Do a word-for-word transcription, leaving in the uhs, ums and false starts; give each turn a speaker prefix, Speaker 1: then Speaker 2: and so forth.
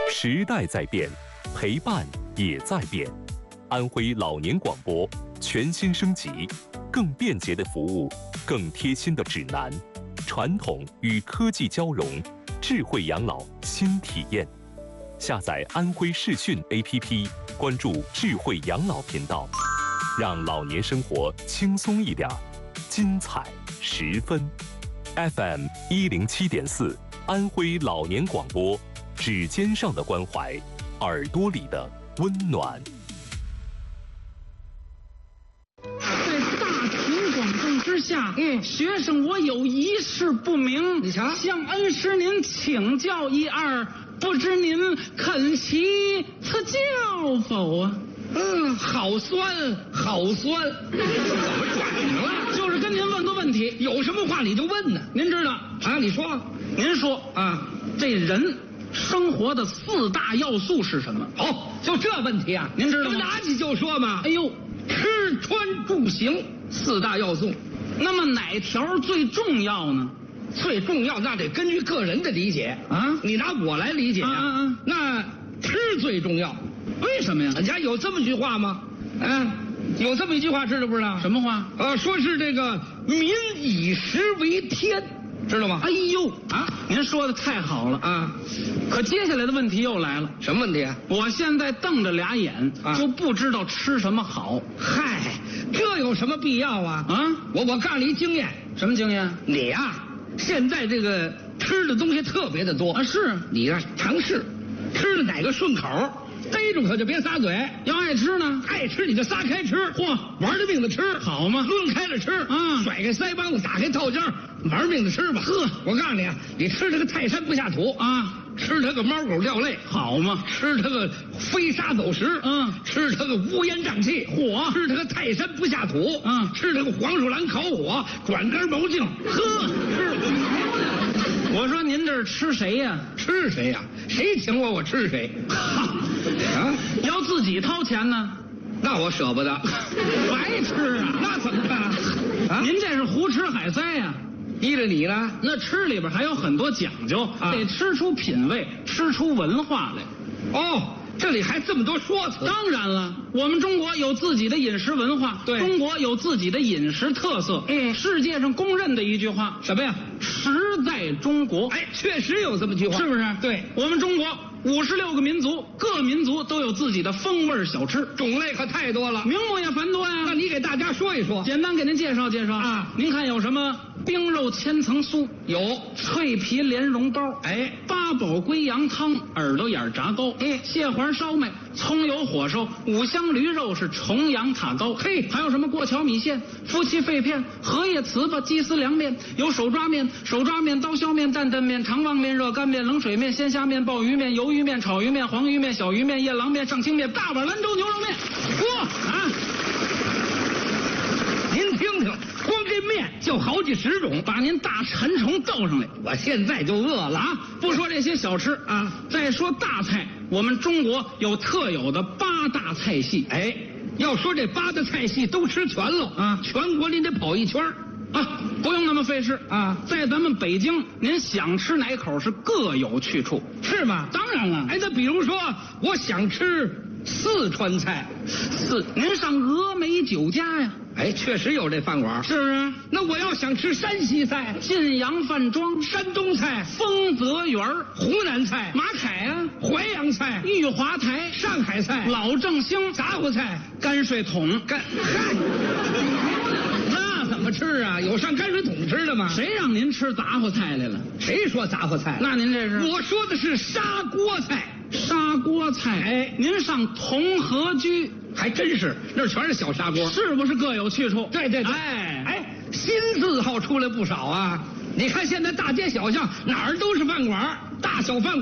Speaker 1: 时代在变，陪伴也在变。安徽老年广播全新升级，更便捷的服务，更贴心的指南，传统与科技交融，智慧养老新体验。下载安徽视讯 A P P， 关注智慧养老频道，让老年生活轻松一点，精彩十分。F M 一零七点四，安徽老年广播，指尖上的关怀，耳朵里的温暖。
Speaker 2: 在大庭广众之下，嗯，学生我有一事不明，
Speaker 3: 你瞧，
Speaker 2: 向恩师您请教一二，不知您肯其赐教否啊？
Speaker 3: 嗯，好酸，好酸。怎么转成了？
Speaker 2: 就是跟您问个问题，
Speaker 3: 有什么话你就问呢？
Speaker 2: 您知道
Speaker 3: 啊？你说，
Speaker 2: 您说
Speaker 3: 啊，
Speaker 2: 这人生活的四大要素是什么？
Speaker 3: 好，就这问题啊，
Speaker 2: 您知道吗？
Speaker 3: 拿起就说嘛。
Speaker 2: 哎呦，
Speaker 3: 吃穿住行四大要素，
Speaker 2: 那么哪条最重要呢？
Speaker 3: 最重要那得根据个人的理解
Speaker 2: 啊，
Speaker 3: 你拿我来理解
Speaker 2: 啊，啊啊
Speaker 3: 那吃最重要。
Speaker 2: 为什么呀？
Speaker 3: 人家有这么句话吗？啊，有这么一句话，知道不知道？
Speaker 2: 什么话？
Speaker 3: 呃，说是这个民以食为天，知道吗？
Speaker 2: 哎呦啊，您说的太好了
Speaker 3: 啊！
Speaker 2: 可接下来的问题又来了，
Speaker 3: 什么问题啊？
Speaker 2: 我现在瞪着俩眼，
Speaker 3: 啊、
Speaker 2: 就不知道吃什么好。
Speaker 3: 嗨，这有什么必要啊？
Speaker 2: 啊，
Speaker 3: 我我告诉你一经验，
Speaker 2: 什么经验？
Speaker 3: 你呀、啊，现在这个吃的东西特别的多
Speaker 2: 啊，是
Speaker 3: 你呀、啊、尝试，吃的哪个顺口，逮住可就别撒嘴。
Speaker 2: 要爱吃呢，
Speaker 3: 爱吃你就撒开吃，
Speaker 2: 嚯，
Speaker 3: 玩了命的吃，
Speaker 2: 好嘛，
Speaker 3: 抡开了吃，
Speaker 2: 啊，
Speaker 3: 甩开腮帮子，打开套间，玩命的吃吧。
Speaker 2: 呵，
Speaker 3: 我告诉你啊，你吃这个泰山不下土
Speaker 2: 啊。
Speaker 3: 吃它个猫狗掉泪，
Speaker 2: 好嘛！
Speaker 3: 吃它个飞沙走石，
Speaker 2: 嗯；
Speaker 3: 吃它个乌烟瘴气，
Speaker 2: 火；
Speaker 3: 吃它个泰山不下土，
Speaker 2: 嗯；
Speaker 3: 吃它个黄鼠狼烤火，转根毛茎，呵，吃。
Speaker 2: 我说您这是吃谁呀？
Speaker 3: 吃谁呀？谁请我，我吃谁。
Speaker 2: 哈，
Speaker 3: 啊，
Speaker 2: 要自己掏钱呢，
Speaker 3: 那我舍不得，
Speaker 2: 白吃啊！
Speaker 3: 那怎么办啊？
Speaker 2: 啊，您这是胡吃海塞呀！
Speaker 3: 依着你呢，
Speaker 2: 那吃里边还有很多讲究，啊、得吃出品味，吃出文化来。
Speaker 3: 哦，这里还这么多说辞。
Speaker 2: 当然了，我们中国有自己的饮食文化，
Speaker 3: 对，
Speaker 2: 中国有自己的饮食特色。
Speaker 3: 嗯，
Speaker 2: 世界上公认的一句话，
Speaker 3: 什么呀？
Speaker 2: 食在中国。
Speaker 3: 哎，确实有这么句话，
Speaker 2: 是不是？
Speaker 3: 对，
Speaker 2: 我们中国五十六个民族，各民族都有自己的风味小吃，
Speaker 3: 种类可太多了，
Speaker 2: 名目也繁多呀。
Speaker 3: 那你给大家说一说，
Speaker 2: 简单给您介绍介绍
Speaker 3: 啊。
Speaker 2: 您看有什么？冰肉千层酥，
Speaker 3: 有
Speaker 2: 脆皮莲蓉包，
Speaker 3: 哎，
Speaker 2: 八宝龟羊汤，耳朵眼炸糕，
Speaker 3: 嗯，
Speaker 2: 蟹黄烧麦，葱油火烧，五香驴肉是重阳塔糕，
Speaker 3: 嘿，
Speaker 2: 还有什么过桥米线、夫妻肺片、荷叶糍粑、鸡丝凉面，有手抓面、手抓面、刀削面、担担面、长旺面、热干面、冷水面、鲜虾面、鲍鱼面、鱿鱼面、炒鱼面、黄鱼面、小鱼面、夜郎面、上清面、大碗兰州牛肉面，
Speaker 3: 哇啊！您听听，光这面就好几十种，
Speaker 2: 把您大馋虫逗上来。
Speaker 3: 我现在就饿了
Speaker 2: 啊！不说这些小吃
Speaker 3: 啊，
Speaker 2: 再说大菜，我们中国有特有的八大菜系。
Speaker 3: 哎，要说这八大菜系都吃全了
Speaker 2: 啊，
Speaker 3: 全国您得跑一圈
Speaker 2: 啊，不用那么费事
Speaker 3: 啊。
Speaker 2: 在咱们北京，您想吃哪口是各有去处，
Speaker 3: 是吗？
Speaker 2: 当然了。
Speaker 3: 哎，那比如说，我想吃四川菜，
Speaker 2: 四，您上峨眉酒家呀。
Speaker 3: 哎，确实有这饭馆，
Speaker 2: 是不是？
Speaker 3: 那我要想吃山西菜，
Speaker 2: 晋阳饭庄；
Speaker 3: 山东菜，
Speaker 2: 丰泽园；
Speaker 3: 湖南菜，
Speaker 2: 马凯啊；
Speaker 3: 淮扬菜，
Speaker 2: 玉华台；
Speaker 3: 上海菜，
Speaker 2: 老正兴；
Speaker 3: 杂货菜，
Speaker 2: 泔水桶。
Speaker 3: 干，嗨，那怎么吃啊？有上泔水桶吃的吗？
Speaker 2: 谁让您吃杂货菜来了？
Speaker 3: 谁说杂货菜？
Speaker 2: 那您这是？
Speaker 3: 我说的是砂锅菜。
Speaker 2: 砂锅菜，
Speaker 3: 哎，
Speaker 2: 您上同和居，
Speaker 3: 还真是，那全是小砂锅，
Speaker 2: 是不是各有去处？
Speaker 3: 对对对，
Speaker 2: 哎
Speaker 3: 哎，新字号出来不少啊！你看现在大街小巷哪儿都是饭馆，大小饭馆。